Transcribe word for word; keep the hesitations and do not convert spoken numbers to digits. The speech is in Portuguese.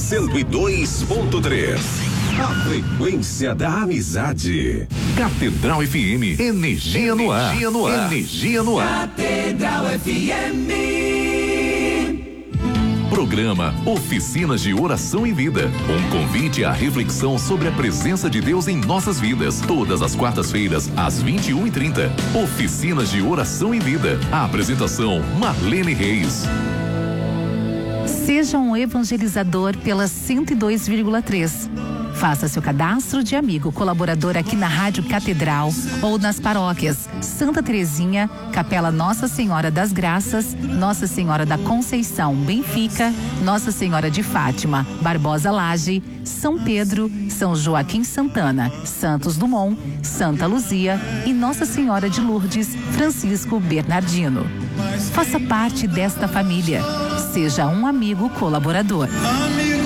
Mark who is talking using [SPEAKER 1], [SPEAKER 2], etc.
[SPEAKER 1] cento e dois ponto três. A frequência da amizade.
[SPEAKER 2] Catedral F M, energia no ar. Energia no ar. Energia no ar.
[SPEAKER 3] Catedral F M.
[SPEAKER 2] Programa Oficinas de Oração e Vida. Um convite à reflexão sobre a presença de Deus em nossas vidas. Todas as quartas-feiras, às vinte e uma e trinta. Oficinas de Oração e Vida. A apresentação, Marlene Reis.
[SPEAKER 4] Seja um evangelizador pela cento e dois vírgula três. Faça seu cadastro de amigo colaborador aqui na Rádio Catedral ou nas paróquias Santa Terezinha, Capela Nossa Senhora das Graças, Nossa Senhora da Conceição, Benfica, Nossa Senhora de Fátima, Barbosa Laje, São Pedro, São Joaquim Santana, Santos Dumont, Santa Luzia e Nossa Senhora de Lourdes, Francisco Bernardino. Faça parte desta família. Seja um amigo colaborador.
[SPEAKER 3] Amigo